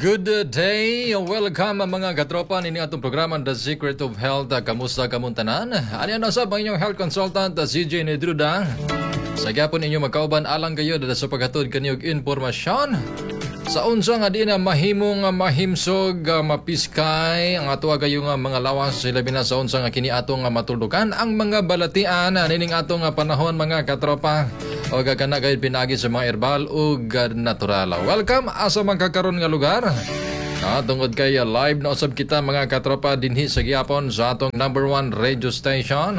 Good day! Welcome mga katropa nini atong programa The Secret of Health. Kamusta kamuntanan? Ano na sa inyong health consultant CJ Nedruda. Sa gyapon inyo magkauban alang kayo sa paghatod kaniog impormasyon. Sa unsa nga di na mahimong mahimsog mapiskay ang ato gayong mga lawas sila bina sa unsa nga kini atong matuldukan ang mga balatian nining atong panahon mga katropa. O gagana gayud pinagi sa mga herbal o natural. Welcome asa magkakaroon nga lugar. Tungod kay live na usab kita mga katropa dinhi sa gyapon sa atong number 1 radio station,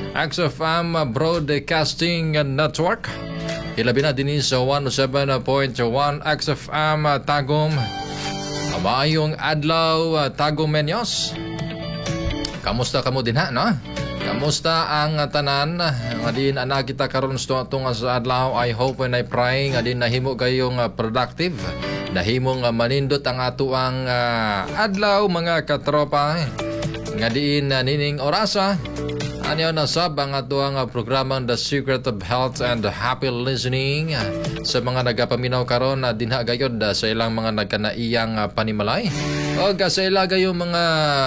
XFM Broadcasting Network. Ilabi na dinhi sa 107.1 XFM Tagum. Maayong adlaw Tagum Menyos. Kamusta kamo dinha no? Kamusta ang tanan nga din ana kita karon sa adlaw. I hope and I pray nga din nahimo kayong productive, nahimong manindot ang ato ang adlaw mga katropa nga din nining orasa anyo na sab ang ato ang programang The Secret of Health and Happy Listening sa mga nagapaminaw karon dinha gayod sa ilang mga nagkanaiyang panimalay o sa ilang gayong mga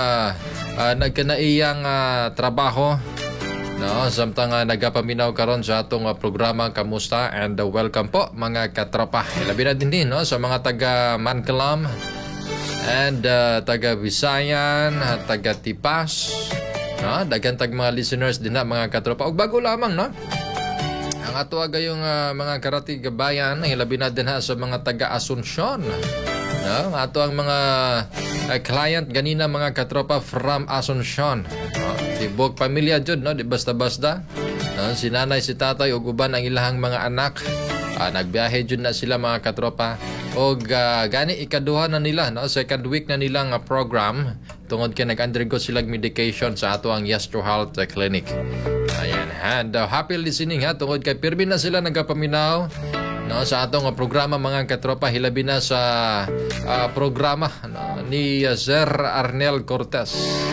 nagkanaiyang trabaho no, samtang nagapaminaw karon sa atong programa. Kamusta and welcome po mga katropa. Ilabi na din no, sa mga taga Mankalam and taga Visayan, taga Tipas no, daghan tag mga listeners din na mga katropa. Og bago lamang no, ang ato gayong mga karatig bayan ilabi na din sa mga taga Asuncion no, ato ang mga client ganina mga katropa from Asuncion. Tibok pamilya jud no, di basta-basta. Si nanay, si tatay ug uban ang ilahang mga anak. Nagbiyahe jud na sila mga katropa. Og gani ikaduha na nila no, second week na nilang program tungod kay nag-undergo sila medication sa ato ang Yes to Health Clinic. Ayan, and happy listening ha tungod kay pirmi na sila nagapaminaw no, sa atong programa mga katropa. Hilabi na sa programa no, ni Sir Arnel Cortez.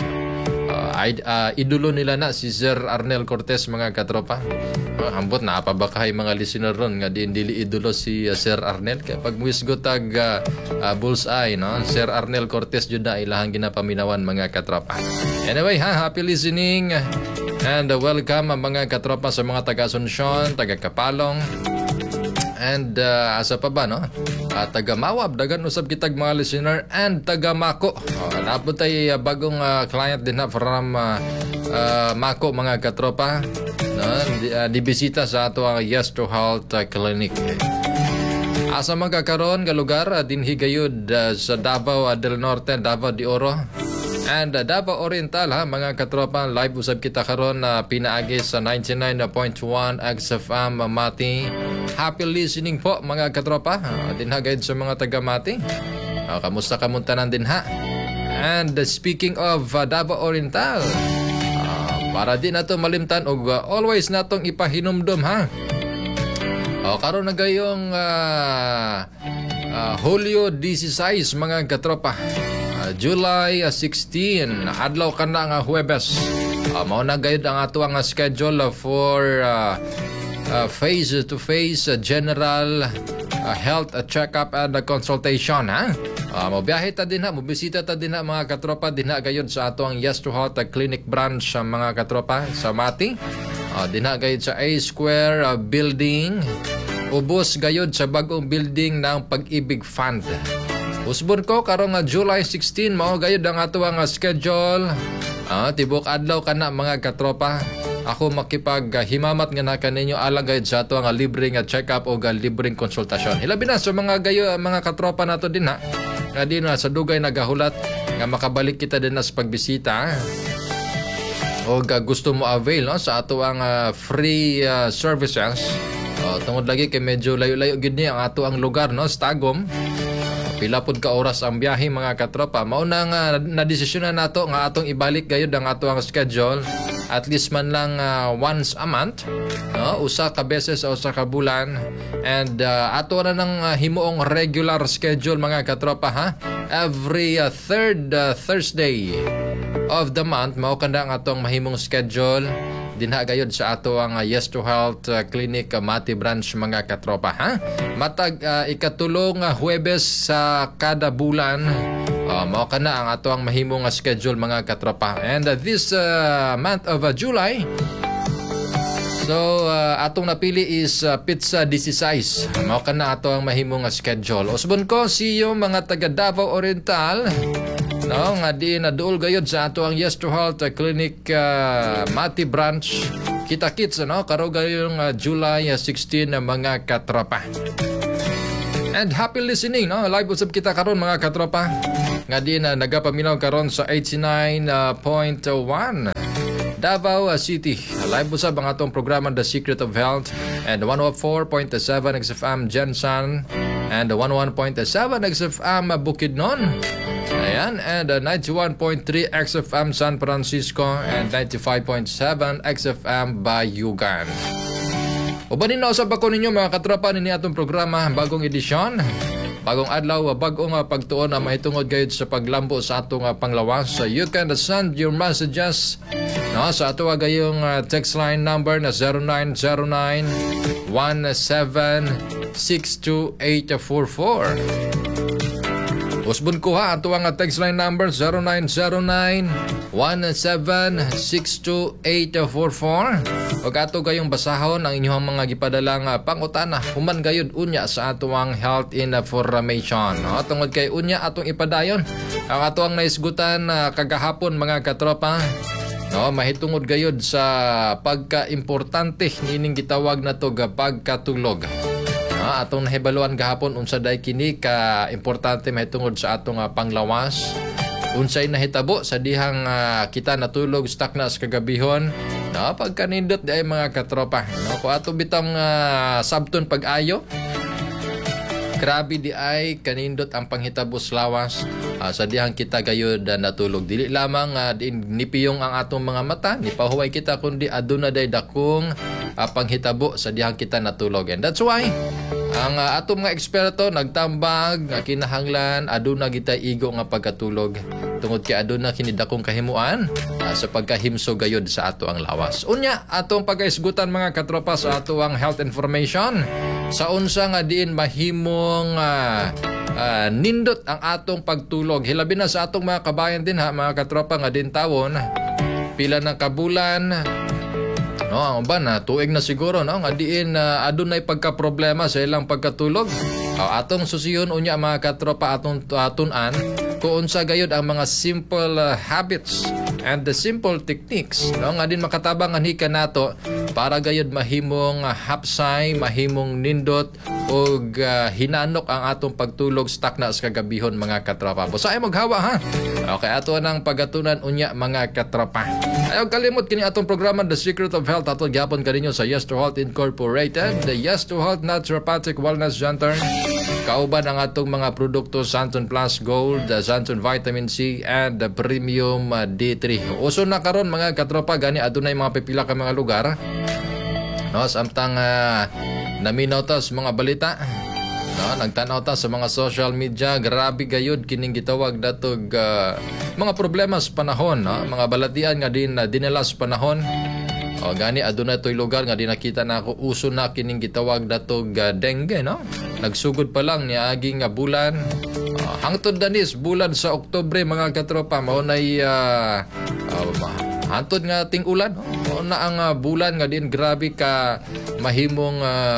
Idolo nila na si Sir Arnel Cortez mga katropa. Ambot na apabakahay mga listener ron nga dili idolo si Sir Arnel kay pag muisgo tag bullseye no, Sir Arnel Cortez jud na ilahang ginapaminawan mga katropa. Anyway happy listening and welcome mga katropa sa mga taga Asuncion, taga Kapalong and asa pa ba no, taga Mawab dagan usab kitag mga listener and taga Mako. Napod tay bagong client din na from Mako mga katropa no, dibisita sa ato ang Yes to Health Clinic. Asa magkakaroon nga lugar dinhi gayud sa Davao del Norte, Davao de Oro and Davao Oriental ha mga katropa. Live usab kita karon pinaagi sa 99.1 XFM Mati. Happy listening po mga katropa. Dinha gayud sa mga taga Mati. Kamusta kamuntanan din ha. And speaking of Davao Oriental, para di nato malimtan og always natong ipahinumdom ha. Karon na gayong Hulyo 16 mga katropa. July 16 adlaw kana nga Huwebes. Mao na gayud ang ato ang schedule for face-to-face general health check-up and consultation ha. Mobiyahe ta din ha, mobisita ta din ha mga katropa dinha gayud sa ato ang Yes to Health Clinic branch sa mga katropa sa Mati. Dinha gayud sa A Square building. Ubos gayud sa bagong building ng Pag-ibig Fund. Usbon ko karong July 16 mao gayud ang ato ang schedule. Tibok adlaw kana mga katropa. Ako makipaghimamat nga na kaninyo alang gayud sa ato ang libreng check-up o libreng konsultasyon. Hilabi na sa mga mga katropa nato din ha. Nga din sa dugay nagahulat nga makabalik kita din sa pagbisita. O gusto mo avail no, sa ato ang free services. Tungod lagi kay medyo layo-layo gid ni ang ato ang lugar no, sa Tagum. Pila pud ka oras ang biyahe mga katropa. Mao na nga na-desisyonan nato nga atong ibalik gayud ang ato ang schedule at least man lang once a month no, usa ka beses o usa ka bulan and ato na nang himuong regular schedule mga katropa ha. Every third Thursday of the month mao kanda ang atong mahimong schedule dinha gayud sa ato ang Yes to Health Clinic Mati Branch mga katropa ha. Matag ikatulong Huwebes sa kada bulan. Mao kana ang ato ang mahimong schedule mga katropa. And this month of July, so atong napili is Pizza 16. Mao kana ato ang mahimong schedule. Usbon ko siyo mga taga Davao Oriental. No, nga di naduol gayud sa ato ang Yes to Health Clinic Mati Branch. Kita-kits karo gayong July 16 mga katropa. And happy listening, live usab kita karon mga katropa. Nga di na nagapaminaw karon sa 89.1 Davao City. Live usab ang atong programa The Secret of Health, and 104.7 XFM Jensan, and 101.7 XFM Bukidnon. Ayan, and 91.3 XFM San Francisco, and 95.7 XFM Bayugan. Ubanin na usab ako ninyo mga katropa nini atong programa, bagong edisyon. Bagong adlaw, bagong pagtuon na mahitungod gayud sa paglambo sa atong panglawas. So you can send your messages sa ato gayong text line number na 0909-1762-844. Usbon ko ha, ato ang text line number 0909-1762-844. Huwag ato kayong basahon ang inyong mga gipadalang pangutana human gayud unya sa ato ang health information. Tungod kay unya atong ipadayon ang ato ang naisgutan kagahapon mga katropa. Mahitungod gayud sa pagka-importante nining gitawag na to pagkatulog. Atong nahibaluan gahapon unsa day kini ka importante mahitungod sa atong panglawas. Unsay nahitabo sa dihang kita natulog stuck na sa kagabihon. Pagkanindot di ay mga katropa. Kung ato bitang sabton pag-ayo, grabe di ay kanindot ang panghitabos lawas sa dihang kita gayud natulog. Dili lamang nipiyong ang atong mga mata, nipahuway kita kundi aduna day dakong panghitabo sa dihang kita natulog. And that's why ang atong mga eksperto nagtambag nga kinahanglan aduna gitay igo nga pagkatulog tungod kay aduna kini dakong kahimuan sa pagkahimso gayud sa ato ang lawas. Unya atong pagaisgutan mga katropa sa ato ang health information sa unsa nga diin mahimong nindot ang atong pagtulog. Hilabi na sa atong mga kabayan din mga katropa nga din tawon pila ng kabulan. Ang uban tuig na siguro nga diin adunay pagka-problema sa ilang pagkatulog. Atong susiyon unya mga katropa atong tun-an kung unsa gayud ang mga simple habits and the simple techniques nga din makatabang ang hika nato para gayud mahimong hapsay, mahimong nindot og hinanok ang atong pagtulog stuck na sa kagabihon mga katropa. Busay maghawa ha. Okay, ato nang pagatunan unya mga katropa. Ayaw kalimot kini atong programa The Secret of Health ato gyapon kaninyo sa Yes to Health Incorporated, the Yes to Health Naturopathic Wellness Center. Kauban ang atong mga produkto Santon Plus Gold, Santon Vitamin C, and Premium D3. Uso na karon mga katropa gani adunay mga pipila ka mga lugar. Samtang naminaw ta sa mga balita. Nagtanaw ta sa mga social media, grabe gayud kining gitawag datog mga problema sa panahon, mga balatian nga din dinala sa panahon. Gani aduna toy lugar nga dinakita na ako uso na kining gitawag datog dengue nagsugod pa lang ni aging bulan hangtod danis bulan sa Oktubre mga katropa mao nay hantod nga ting ulan na ang bulan nga din grabe ka mahimong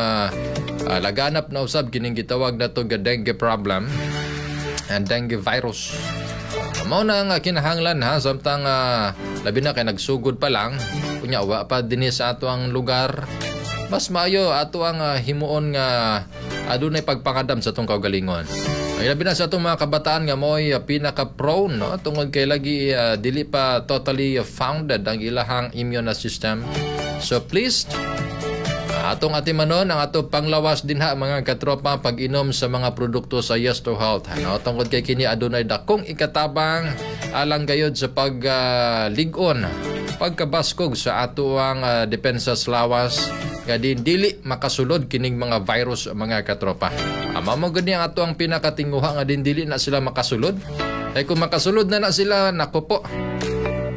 laganap na usab kining gitawag datog dengue problem and dengue virus. Mao na nga kinahanglan samtang labi na kay nagsugod pa lang kunya wa pa dinhi sa ato ang lugar mas maayo ato ang himuon nga adunay pagpangadam sa atong kaugalingon. Ay labi na sa atong mga kabataan nga mo'y pinaka prone tungod kay lagi dili pa totally founded ang ilahang immune system. So please atong atimanon ang ato panglawas din mga katropa pag-inom sa mga produkto sa Yes to Health. Tungkol kay kini adunay dakong ikatabang alang gayod sa pag-ligon, pagkabaskog sa ato ang depensa sa lawas nga dili makasulod kining mga virus mga katropa. Mamo gani ang ato ang pinakatinguha nga dili na sila makasulod. Kay kung makasulod na sila nako po.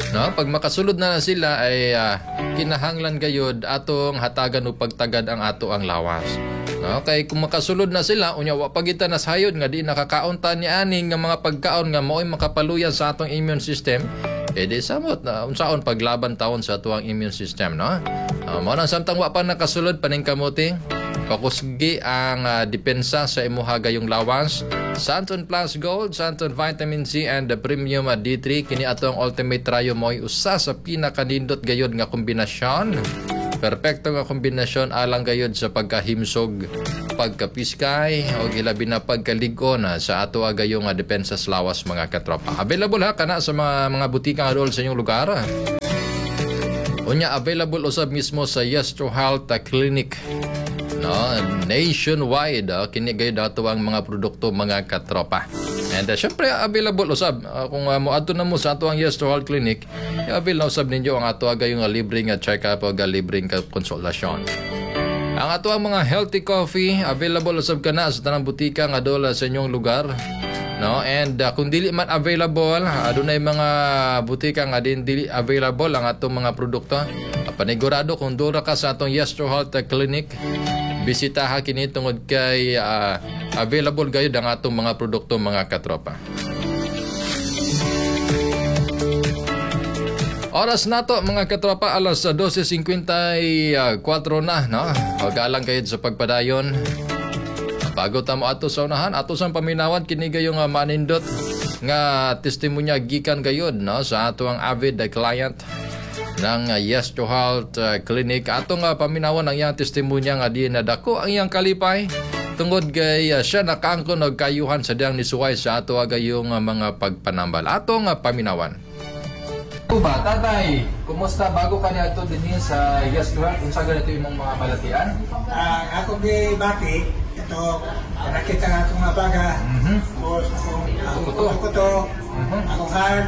No, pag makasulod na sila ay kinahanglan gayud atong hatagan o pagtagad ang ato ang lawas. No, kay kung makasulod na sila unya wa pagita na sayod nga di nakakaunta ni aning nga mga pagkaon nga mao'y makapaluyan sa atong immune system, di samot na unsaon paglaban taon sa atuang immune system, no? Mao na samtang wa pa nakasulod paning kamuti, pakusgi ang depensa sa imuha gayong lawas. Santon Plus Gold, Santon Vitamin C and the Premium D3 kini atong ultimate trio mo'y usa sa pinakanindot gayud nga kombinasyon. Perpekto nga kombinasyon alang gayud sa pagkahimsog, pagkapiskay o ilabi na pagkalig-on sa ato gayong depensa sa lawas mga katropa. Available ha kana sa mga butika nga dool sa inyong lugar. Unya available usab mismo sa Yes to Health Clinic. No, nationwide kini gayud ato ang mga produkto mga katropa. And syempre available usab kung moadto na mo sa ato ang Yes to Health Clinic, avail na usab ninyo ang ato gayong libreng check-up o libreng konsultasyon. Ang ato ang mga healthy coffee available usab kana sa tanang butika nga dool sa inyong lugar. No, and kung dili man available, adunay mga butika nga din dili available ang atong mga produkto. Panigurado kung dura ka sa atong Yes to Health Clinic, bisitaha kini tungod kay available gayud ang atong mga produkto mga katropa. Oras nato mga katropa, alas 12:54 na, no? Pagalang kayod sa pagpadayon. Bago tamo ato sa unahan, ato sang paminawan kini gayong manindot nga testimonya gikan gayud, no, sa ato ang avid client ng Yes to Health Clinic. Atong paminawan ang iyang testimonya nga di nadako ang iyang kalipay tungod kay siya nakaangkon og kayuhan sa diyang nisuway sa ato gayong mga pagpanambal. Atong paminawan. Ba, tatay, kumusta bago ka niya ito din sa Yes to Health? Unsa ganito imong mga balatian? Ako di bati, ito, nakita nga akong mga baga, akong kuto, akong heart,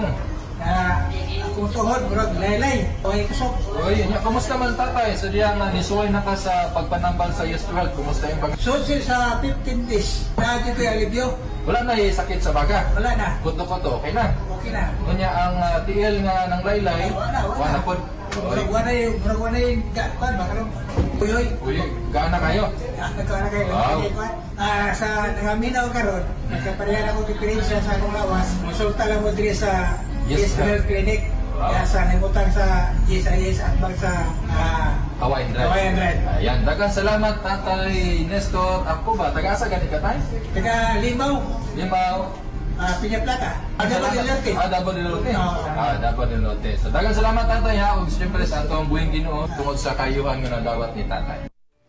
akong tuhod, murag laylay, okay kusok. Oy, kumusta man tatay? Sa diyang nisuway na ka sa pagpanambal sa Yes to Health, kumusta yung Susi sa 15 days, na dito yung alibyo. Wala na sakit sa baga? Wala na. Kuto-kuto, okay na? Okay na. Kunya ang tiil nga ng laylay, wala po. Murag wala yung gakpan, makarong uyoy. Uy, gaana kayo? Nagkaana kayo. Wow. Sa nangaminaw karon, nagkaparehan ako diferensya sa akong lawas. Konsulta lang mo diri sa Yes Yes to Health Clinic. Kaya sa nimutang sa GSIS at bag sa Hawaiian Drive. Hawaiian Drive. Ayan, dagang salamat Tatay Nestor. Ako ba? Taga-asa gani ka tayo? Taga Limaw, Limaw. Piña Plata. Double del Norte. Double del Norte. Oo. Double del Norte. So, dagang salamat Tatay ha. Ug siyempre sa atong buhing Ginoo tungod sa kayuhan nga nagawat ni Tatay.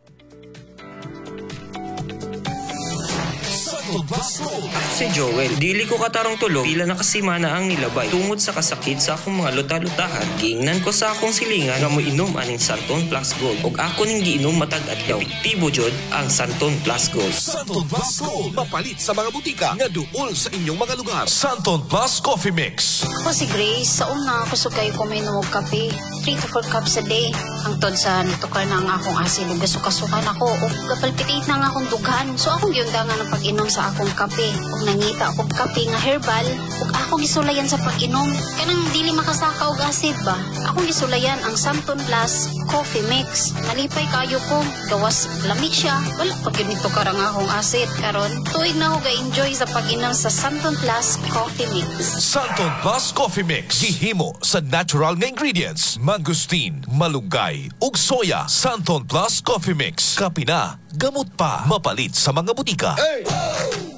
Si Joel, dili ko katarong tulog pila nakasimana ang nilabay tungod sa kasakit sa akong mga luta-lutahan. Giingnan ko sa akong silingan nga mo inom aning Santon Plus Gold ug ako ning giinom matag adlaw. Epektibo jud ang Santon Plus Gold. Santon Plus Gold, mapalit sa mga butika nga duol sa inyong mga lugar. Santon Plus Coffee Mix. Ako si Grace, sa una ako sugay ko may numog kape, 3 to 4 cups a day. Hangtod sa nitukar na ang akong asin ug gasukasukan ako ug gapalpitate na ang akong dughan. So akong giundangan ang pag-inom sa akong kape ug nangita akong kape nga herbal ug ako gisulayan sa pag-inom kanang dili makasaka og acid ba. Akong gisulayan ang Santon Plus Coffee Mix. Nalipay kayo ko, gawas lamig siya. Wala pag ganito karang akong acid karon. Tuig na ako ga-enjoy sa pag-inom sa Santon Plus Coffee Mix. Santon Plus Coffee Mix. Gihimo sa natural nga ingredients. Mangustin, malunggay, ug soya. Santon Plus Coffee Mix. Kape na, gamot pa. Mapalit sa mga butika.